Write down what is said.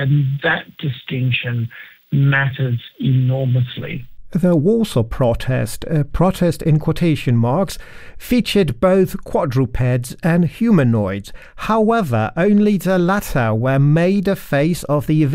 and that distinction matters enormously. The Warsaw protest, protest in quotation marks, featured both quadrupeds and humanoids. However, only the latter were made the face of the